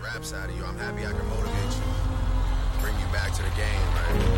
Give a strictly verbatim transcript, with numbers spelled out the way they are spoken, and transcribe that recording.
rap side of you. I'm happy I can motivate you, bring you back to the game, right?